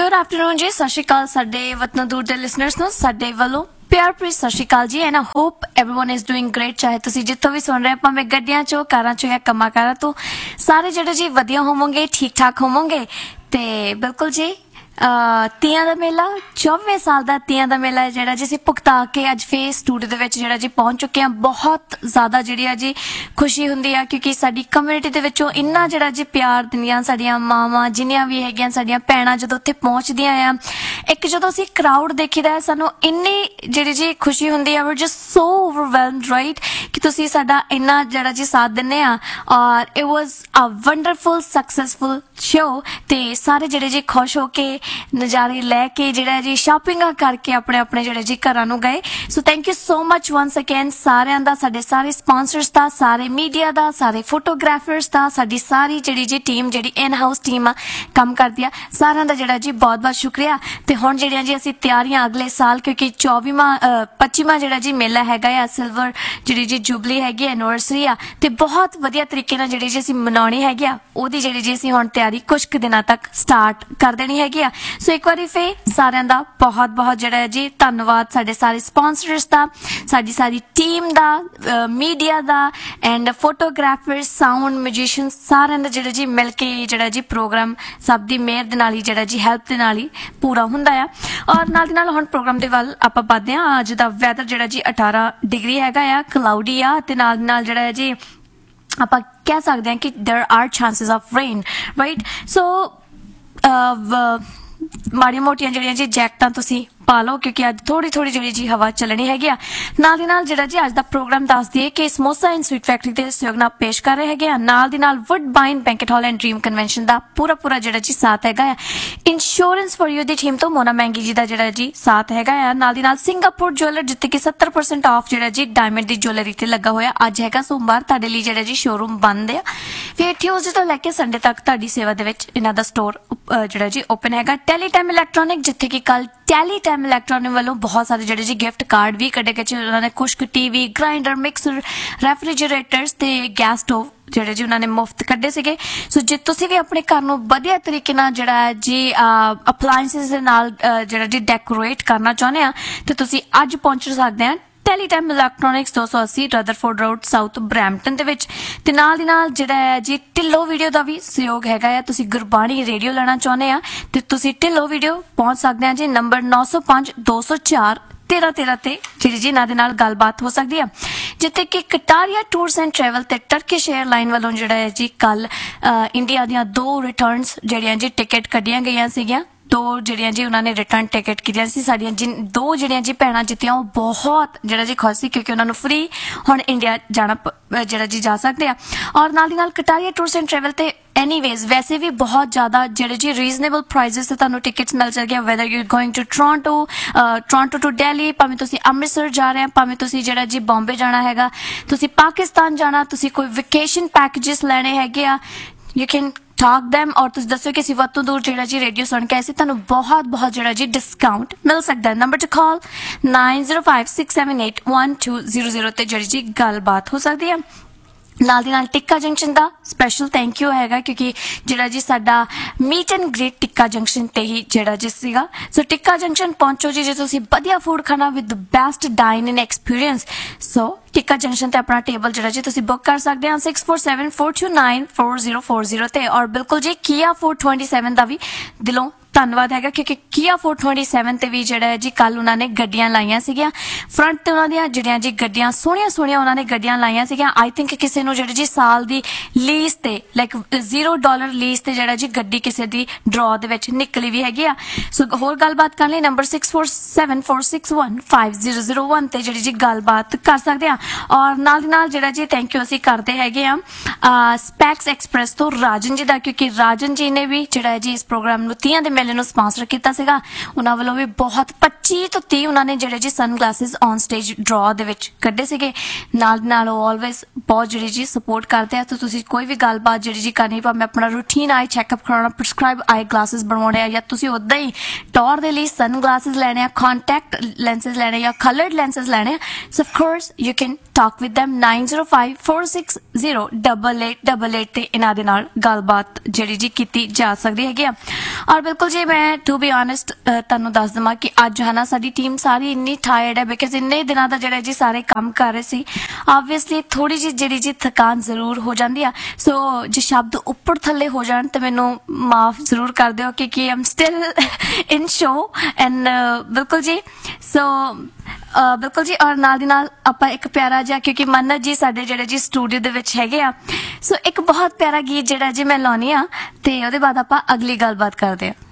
Good afternoon जी, सत श्री अकाल साडे वतन दूर दे लिसनर्स नूं साडे वल्लों प्यार भरी सत श्री अकाल जी। And I hope everyone is doing great. चाहे तुसीं जिੱਥੋਂ भी सुन रहे भावें गड्डियां चों कारां चों या कम्मां कारां तो सारे ਜਿਹੜੇ जी वधिया होवोगे, ठीक ठाक होवोगे। ते बिल्कुल जी ਤੀਆਂ ਦਾ ਮੇਲਾ 24ਵੇਂ ਸਾਲ ਦਾ ਤੀਆਂ ਦਾ ਮੇਲਾ ਜਿਹੜਾ ਜੀ ਅਸੀਂ ਭੁਗਤਾ ਕੇ ਅੱਜ ਫੇਰ ਸਟੂਡੀਓ ਦੇ ਵਿੱਚ ਜਿਹੜਾ ਜੀ ਪਹੁੰਚ ਚੁੱਕੇ ਹਾਂ। ਬਹੁਤ ਜ਼ਿਆਦਾ ਜਿਹੜੀ ਆ ਜੀ ਖੁਸ਼ੀ ਹੁੰਦੀ ਆ ਕਿਉਂਕਿ ਸਾਡੀ ਕਮਿਊਨਿਟੀ ਦੇ ਵਿੱਚੋਂ ਇੰਨਾ ਜਿਹੜਾ ਜੀ ਪਿਆਰ ਦਿੰਦੀਆਂ ਸਾਡੀਆਂ ਮਾਵਾਂ ਜਿੰਨੀਆਂ ਵੀ ਹੈਗੀਆਂ ਸਾਡੀਆਂ ਭੈਣਾਂ ਜਦੋਂ ਉੱਥੇ ਪਹੁੰਚਦੀਆਂ ਆ, ਇੱਕ ਜਦੋਂ ਅਸੀਂ ਕਰਾਊਡ ਦੇਖੀਦਾ ਸਾਨੂੰ ਇੰਨੀ ਜਿਹੜੀ ਜੀ ਖੁਸ਼ੀ ਹੁੰਦੀ ਆ। ਵੀ ਜਸਟ ਸੋ ਓਵਰਵੈਲਮਡ ਰਾਈਟ ਕਿ ਤੁਸੀਂ ਸਾਡਾ ਇੰਨਾ ਜਿਹੜਾ ਜੀ ਸਾਥ ਦਿੰਦੇ ਆ। ਔਰ it was a wonderful successful show ਤੇ ਸਾਰੇ ਜਿਹੜੇ ਜੀ ਖੁਸ਼ ਹੋ ਕੇ ਨਜ਼ਾਰੇ ਲੈ ਕੇ ਜਿਹੜਾ ਜੀ ਸ਼ਾਪਿੰਗਾਂ ਕਰਕੇ ਆਪਣੇ ਆਪਣੇ ਜਿਹੜੇ ਜੀ ਘਰਾਂ ਨੂੰ ਗਏ। So thank you so much ones again ਸਾਰਿਆਂ ਦਾ, ਸਾਡੇ ਸਾਰੇ ਸਪਾਂਸਰਸ ਦਾ, ਸਾਰੇ ਮੀਡੀਆ ਦਾ, ਸਾਰੇ ਫੋਟੋਗ੍ਰਾਫਰਸ ਦਾ, ਸਾਡੀ ਸਾਰੀ ਜਿਹੜੀ ਜੀ ਟੀਮ ਜਿਹੜੀ ਇਨ ਹਾਊਸ ਟੀਮ ਆ ਕੰਮ ਕਰਦੀ ਆ, ਸਾਰਿਆਂ ਦਾ ਜਿਹੜਾ ਜੀ ਬਹੁਤ ਬਹੁਤ ਸ਼ੁਕਰੀਆ। ਤੇ ਹੁਣ ਜਿਹੜੀਆਂ ਜੀ ਅਸੀਂ ਤਿਆਰੀਆਂ ਅਗਲੇ ਸਾਲ ਕਿਉਂਕਿ 25ਵਾਂ ਜਿਹੜਾ ਜੀ ਮੇਲਾ ਹੈਗਾ ਆ, ਸਿਲਵਰ ਜਿਹੜੀ ਜੀ ਜੁਬਲੀ ਹੈਗੀ ਐਨੀਵਰਸਰੀ ਆ ਤੇ ਬਹੁਤ ਵਧੀਆ ਤਰੀਕੇ ਨਾਲ ਜਿਹੜੀ ਜੀ ਅਸੀਂ ਮਨਾਉਣੀ ਹੈਗੀ ਆ, ਉਹਦੀ ਜਿਹੜੀ ਜੀ ਅਸੀਂ ਹੁਣ ਤਿਆਰੀ ਕੁਝ ਕੁ ਦਿਨਾਂ ਤੱਕ ਸਟਾਰਟ ਕਰ ਦੇਣੀ ਹੈਗੀ ਆ। ਸੋ ਇੱਕ ਵਾਰੀ ਫੇਰ ਸਾਰਿਆਂ ਦਾ ਬਹੁਤ ਬਹੁਤ ਜਿਹੜਾ ਜੀ ਧੰਨਵਾਦ, ਸਾਡੇ ਸਾਰੇ ਸਪਾਂਸਰਸ ਦਾ, ਸਾਡੀ ਸਾਰੀ team the, media the and photographers, sound musician, ਸਾਰਿਆਂ ਦਾ ਜਿਹੜਾ ਜੀ ਮਿਲ ਕੇ ਜਿਹੜਾ ਜੀ ਪ੍ਰੋਗਰਾਮ ਸਭ ਦੀ ਮਿਹਰ ਦੇ ਨਾਲ ਹੀ ਜਿਹੜਾ ਜੀ ਹੈਲਪ ਦੇ ਨਾਲ ਹੀ ਪੂਰਾ ਹੁੰਦਾ ਆ। ਔਰ ਨਾਲ ਦੀ ਨਾਲ ਹੁਣ ਪ੍ਰੋਗਰਾਮ ਦੇ ਵੱਲ ਆਪਾਂ ਵੱਧਦੇ ਹਾਂ। ਅੱਜ ਦਾ ਵੈਦਰ ਜਿਹੜਾ ਜੀ 18 ਡਿਗਰੀ ਹੈਗਾ ਆ, ਕਲਾਉਡੀ ਆ ਤੇ ਨਾਲ ਨਾਲ ਜਿਹੜਾ ਹੈ ਜੀ ਆਪਾਂ ਕਹਿ ਸਕਦੇ ਹਾਂ ਕਿ there are chances of rain, right? So ਮਾੜੀਆਂ ਮੋਟੀਆਂ ਜਿਹੜੀਆਂ ਜੀ ਜੈਕਟਾਂ ਤੁਸੀਂ ਪਾ ਲਓ ਕਿਉਂਕਿ ਅੱਜ ਥੋੜੀ ਥੋੜੀ ਜਿਹੜੀ ਜੀ ਹਵਾ ਚੱਲਣੀ ਹੈਗੀ ਆ। ਨਾਲ ਦੀ ਨਾਲ ਜਿਹੜਾ ਜੀ ਅੱਜ ਦਾ ਪ੍ਰੋਗਰਾਮ ਦੱਸ ਦਈਏ ਕਿ ਸਮੋਸਾ ਐਂਡ ਸਵੀਟ ਫੈਕਟਰੀ ਦੇ ਸਹਿਯੋਗ ਨਾਲ ਪੇਸ਼ ਕਰ ਰਹੇ ਹੈਗੇ ਆ। ਨਾਲ ਦੀ ਨਾਲ ਵੁੱਡਬਾਈਨ banquet hall and dream convention ਦਾ ਪੂਰਾ ਜਿਹੜਾ ਜੀ ਸਾਥ ਹੈਗਾ ਆ। Insurance for you the team ਤੋਂ ਮੋਨਾ ਮਹਿੰਗੀ ਜੀ ਦਾ ਜਿਹੜਾ ਜੀ ਸਾਥ ਹੈਗਾ ਆ। ਨਾਲ ਦੀ ਨਾਲ ਸਿੰਗਾਪੁਰ ਜੁਐਲਰ ਜਿੱਥੇ ਕਿ 70% ਆਫ ਜਿਹੜਾ ਜੀ ਡਾਇਮੰਡ ਦੀ ਜੁਐਲਰੀ ਤੇ ਲੱਗਾ ਹੋਇਆ। ਅੱਜ ਹੈਗਾ ਸੋਮਵਾਰ, ਤੁਹਾਡੇ ਲਈ ਜਿਹੜਾ ਜੀ ਸ਼ੋਰੂਮ ਬੰਦ ਆ। ਫਿਰ ਟਿਊਜ਼ਡੇ ਤੋਂ ਲੈ ਕੇ ਸੰਡੇ ਤੱਕ ਤੁਹਾਡੀ ਸੇਵਾ ਦੇ ਵਿੱਚ ਇਹਨਾਂ ਦਾ ਸਟੋਰ ਜਿਹੜਾ ਜੀ ਓਪਨ ਹੈਗਾ। ਟੈਲੀਟਾਈਮ ਇਲੈਕਟ੍ਰੋਨਿਕ ਜਿੱਥੇ ਕਿ ਕੱਲ ਟੈਲੀਟਾਈਮ ਇਲੈਕਟ੍ਰੋਨਿਕ ਵੱਲੋਂ ਬਹੁਤ ਸਾਰੇ ਜਿਹੜੇ ਜੀ ਗਿਫਟ ਕਾਰਡ ਵੀ ਕੱਢੇ ਗਏ। ਉਹਨਾਂ ਨੇ ਕੁਛ ਕੁ ਟੀਵੀ, ਗ੍ਰਾਈਂਡਰ, ਮਿਕਸਰ, ਰੈਫਰੀਜਰੇਟਰਸ ਤੇ ਗੈਸ ਸਟੋਵ ਜਿਹੜੇ ਜੀ ਉਹਨਾਂ ਨੇ ਮੁਫਤ ਕੱਢੇ ਸੀਗੇ। ਸੋ ਜੇ ਤੁਸੀਂ ਵੀ ਆਪਣੇ ਘਰ ਨੂੰ ਵਧੀਆ ਤਰੀਕੇ ਨਾਲ ਜਿਹੜਾ ਜੀ ਅਪਲਾਇੰਸਿਸ ਦੇ ਨਾਲ ਜਿਹੜਾ ਜੀ ਡੈਕੋਰੇਟ ਕਰਨਾ ਚਾਹੁੰਦੇ ਆ ਤੇ ਤੁਸੀਂ ਅੱਜ ਪਹੁੰਚ ਸਕਦੇ ਆ ਟੈਲੀਟਾਈਮ electronics 280 Rutherford road south Brampton ਦੇ ਵਿੱਚ। ਤੇ ਨਾਲ ਦੀ ਨਾਲ ਜਿਹੜਾ ਹੈ ਜੀ ਢਿੱਲੋਂ ਵੀਡੀਓ ਦਾ ਵੀ ਸਹਿਯੋਗ ਹੈਗਾ ਆ। ਤੁਸੀਂ ਗੁਰਬਾਣੀ ਰੇਡੀਓ ਲੈਣਾ ਚਾਹੁੰਦੇ ਆ ਤੇ ਤੁਸੀਂ ਢਿੱਲੋਂ ਵੀਡੀਓ ਪਹੁੰਚ ਸਕਦੇ ਆ ਜੀ। ਨੰਬਰ 905 204 1313 ਤੇ ਜਿਹੜੀ ਜੀ ਇਹਨਾਂ ਦੇ ਨਾਲ ਗੱਲਬਾਤ ਹੋ ਸਕਦੀ ਆ। ਜਿੱਥੇ ਕਿ ਕਟਾਰੀਆ ਟੂਰਸ ਐਂਡ ਟਰੈਵਲ ਤੇ ਟਰਕਿਸ਼ 에ਅਰਲਾਈਨ ਵੱਲੋਂ ਜਿਹੜਾ ਹੈ ਜੀ ਕੱਲ ਇੰਡੀਆ ਦੀਆਂ 2 ਰਿਟਰਨਸ ਜਿਹੜੀਆਂ ਜੀ ਟਿਕਟ ਕੱਢੀਆਂ ਗਈਆਂ ਸੀਗੀਆਂ। 2 ਜਿਹੜੀਆਂ ਜੀ ਉਹਨਾਂ ਨੇ ਰਿਟਰਨ ਟਿਕਟ ਕੀਤੀਆਂ ਸੀ। ਸਾਡੀਆਂ 2 ਜਿਹੜੀਆਂ ਜੀ ਭੈਣਾਂ ਜਿੱਤੀਆਂ ਉਹ ਬਹੁਤ ਜਿਹੜਾ ਜੀ ਖੁਸ਼ ਸੀ ਕਿਉਂਕਿ ਉਹਨਾਂ ਨੂੰ ਫ੍ਰੀ ਹੁਣ ਇੰਡੀਆ ਜਾਣਾ ਜਿਹੜਾ ਜੀ ਜਾ ਸਕਦੇ ਆ। ਔਰ ਨਾਲ ਦੀ ਨਾਲ ਕਟਾਰੀਆ ਟੂਰਸ ਐਂਡ ਟਰੈਵਲ ਤੇ ਐਨੀਵੇਜ਼ ਵੈਸੇ ਵੀ ਬਹੁਤ ਜ਼ਿਆਦਾ ਜਿਹੜੇ ਜੀ ਰੀਜ਼ਨੇਬਲ ਪ੍ਰਾਈਸਿਸ ਤੇ ਤੁਹਾਨੂੰ ਟਿਕਟਸ ਮਿਲ ਜਾਣਗੀਆਂ। Weather you going to Toronto to Delhi, ਭਾਵੇਂ ਤੁਸੀਂ ਅੰਮ੍ਰਿਤਸਰ ਜਾ ਰਹੇ ਆ, ਭਾਵੇਂ ਤੁਸੀਂ ਜਿਹੜਾ ਜੀ ਬੰਬੇ ਜਾਣਾ ਹੈਗਾ, ਤੁਸੀਂ ਪਾਕਿਸਤਾਨ ਜਾਣਾ, ਤੁਸੀਂ ਕੋਈ ਵੈਕੇਸ਼ਨ ਪੈਕੇजेस ਲੈਣੇ ਹੈਗੇ ਆ, ਯੂ ਕੈਨ talk them ਔਰ ਤੁਸੀਂ ਦੱਸੋ ਕਿ ਅਸੀਂ ਵੱਧ ਤੋਂ ਦੂਰ ਜਿਹੜਾ ਜੀ ਰੇਡੀਓ ਸੁਣ ਕੇ ਆਏ ਤੁਹਾਨੂੰ ਬਹੁਤ ਜਿਹੜਾ ਜੀ ਡਿਸਕਾਊਂਟ ਮਿਲ ਸਕਦਾ। ਨੰਬਰ ਟੂ ਕਾਲ 9056781200 ਤੇ ਜਿਹੜੀ ਜੀ ਗੱਲਬਾਤ ਹੋ ਸਕਦੀ ਹੈ। ਨਾਲ ਦੀ ਨਾਲ ਟਿੱਕਾ junction the special thank you ਹੈਗਾ ਕਿਉਂਕਿ ਜਿਹੜਾ ਜੀ ਸਾਡਾ meat and greet tikka junction ਤੇ ਹੀ ਜਿਹੜਾ ਜੀ ਸੀਗਾ। ਸੋ ਟਿੱਕਾ ਜੰਕਸ਼ਨ ਪਹੁੰਚੋ ਜੀ ਜੇ ਤੁਸੀਂ ਵਧੀਆ ਫੂਡ ਖਾਣਾ with best dining experience. So tikka junction ਤੇ ਆਪਣਾ ਟੇਬਲ ਜਿਹੜਾ ਜੀ ਤੁਸੀਂ ਬੁੱਕ ਕਰ ਸਕਦੇ ਆ 6474294040 ਤੇ। ਔਰ ਬਿਲਕੁਲ ਜੀ ਕੀਆ 427 ਦਾ ਵੀ ਦਿਲੋਂ ਧੰਨਵਾਦ ਹੈਗਾ ਕਿਉਂਕਿ ਕੀਆ 427 ਤੇ ਵੀ ਜਿਹੜਾ ਜੀ ਕੱਲ ਉਹਨਾਂ ਨੇ ਗੱਡੀਆਂ ਲਾਈਆਂ ਸੀਗੀਆਂ। ਫਰੰਟ ਤੇ ਉਹਨਾਂ ਦੀਆਂ ਜਿਹੜੀਆਂ ਜੀ ਗੱਡੀਆਂ ਸੋਹਣੀਆਂ ਉਹਨਾਂ ਨੇ ਗੱਡੀਆਂ ਲਾਈਆਂ ਸੀਗੀਆਂ। ਆਈ ਥਿੰਕ ਕਿਸੇ ਨੂੰ ਜਿਹੜੀ ਜੀ ਸਾਲ ਦੀ ਲੀਜ਼ ਤੇ ਲਾਈਕ $0 ਲੀਜ਼ ਤੇ ਜਿਹੜਾ ਜੀ ਗੱਡੀ ਕਿਸੇ ਦੀ ਡਰਾ ਦੇ ਵਿੱਚ ਨਿਕਲੀ ਵੀ ਹੈਗੀ ਆ। ਸੋ ਹੋਰ ਗੱਲਬਾਤ ਕਰਨ ਲਈ ਨੰਬਰ 6474615001 ਤੇ ਜਿਹੜੀ ਜੀ ਗੱਲਬਾਤ ਕਰ ਸਕਦੇ ਆ। ਔਰ ਨਾਲ ਦੀ ਨਾਲ ਜਿਹੜਾ ਜੀ ਥੈਂਕ ਯੂ ਅਸੀਂ ਕਰਦੇ ਹੈਗੇ ਆ ਸਪੈਕਸ ਐਕਸਪ੍ਰੈਸ ਤੋਂ ਰਾਜਨ ਜੀ ਦਾ ਕਿਉਂਕਿ ਰਾਜਨ ਜੀ ਨੇ ਵੀ ਜਿਹੜਾ ਜੀ ਇਸ ਪ੍ਰੋਗਰਾਮ ਨੂੰ ਤੀਆਂ ਦੇ ਮੇਲੇ ਨੂੰ ਸਪਾਂਸਰ ਕੀਤਾ ਸੀਗਾ। ਉਹਨਾਂ ਵੱਲੋਂ ਵੀ ਬਹੁਤ 25 ਤੋਂ 30 ਉਹਨਾਂ ਨੇ ਜਿਹੜੇ ਜੀ ਸਨ ਗਲਾਸਿਸ ਔਨ ਸਟੇਜ ਡਰਾ ਦੇ ਵਿੱਚ ਕੱਢੇ ਸੀਗੇ। ਨਾਲ ਉਹ ਆਲਵੇਜ਼ ਬਹੁਤ ਜਿਹੜੀ ਜੀ ਸਪੋਰਟ ਕਰਦੇ ਆ। ਤਾਂ ਤੁਸੀਂ ਕੋਈ ਵੀ ਗੱਲਬਾਤ ਜਿਹੜੀ ਜੀ ਕਰਨੀ ਭਾਵੇਂ ਆਪਣਾ ਰੂਟੀਨ ਆਈ ਚੈੱਕਅਪ ਕਰਾਉਣਾ, ਪ੍ਰਿਸਕ੍ਰਾਈਬ ਆਈ ਗਲਾਸਿਸ ਬਣਵਾਉਣੇ ਆ, ਜਾਂ ਤੁਸੀਂ ਉੱਦਾਂ ਹੀ ਟੌਰ ਦੇ ਲਈ ਸਨ ਗਲਾਸਿਸ ਲੈਣੇ ਆ, ਕੰਟੈਕਟ ਲੈਂਸਿਸ ਲੈਣੇ ਜਾਂ ਕਲਰਡ ਲੈਂਸਿਸ ਲੈਣੇ ਆ, ਸੋ of course you can talk with them 9054608888 ਤੇ ਇਹਨਾਂ ਦੇ ਨਾਲ ਗੱਲਬਾਤ ਜਿਹੜੀ ਜੀ ਕੀਤੀ ਜਾ ਸਕਦੀ ਹੈਗੀ ਆ। ਔਰ ਬਿਲਕੁਲ ਜੀ ਮੈਂ ਟੂ ਬੀ ਆਨੈਸਟ ਤੁਹਾਨੂੰ ਦੱਸ ਦਵਾਂ ਕਿ ਅੱਜ ਹੈ ਨਾ ਸਾਡੀ ਟੀਮ ਸਾਰੀ ਇੰਨੀ ਟਾਇਰਡ ਹੈ ਬਿਕਾਜ਼ ਇੰਨੇ ਦਿਨਾਂ ਦਾ ਜਿਹੜਾ ਜੀ ਸਾਰੇ ਕੰਮ ਕਰ ਰਹੇ ਸੀ। ਆਬਵੀਅਸਲੀ ਥੋੜੀ ਜਿਹੀ ਜਿਹੜੀ ਜੀ ਥਕਾਨ ਜ਼ਰੂਰ ਹੋ ਜਾਂਦੀ ਆ। ਸੋ ਜੇ ਸ਼ਬਦ ਉੱਪਰ ਥੱਲੇ ਹੋ ਜਾਣ ਤਾਂ ਮੈਨੂੰ ਮਾਫ ਜ਼ਰੂਰ ਕਰ ਦਿਓ ਕਿਉਂਕਿ ਆਮ ਸਟਿਲ ਇਨ ਸ਼ੋ ਐਂਡ ਬਿਲਕੁਲ ਜੀ। ਸੋ ਬਿਲਕੁਲ ਜੀ ਔਰ ਨਾਲ ਦੀ ਨਾਲ ਆਪਾਂ ਇੱਕ ਪਿਆਰਾ ਜਿਹਾ ਕਿਉਂਕਿ ਮੰਨਤ ਜੀ ਸਾਡੇ ਜਿਹੜੇ ਜੀ ਸਟੂਡੀਓ ਦੇ ਵਿੱਚ ਹੈਗੇ ਆ। ਸੋ ਇੱਕ ਬਹੁਤ ਪਿਆਰਾ ਗੀਤ ਜਿਹੜਾ ਜੀ ਮੈਂ ਲਾਉਣੀ ਆ ਤੇ ਉਹਦੇ ਬਾਅਦ ਆਪਾਂ ਅਗਲੀ ਗੱਲਬਾਤ ਕਰਦੇ ਆ।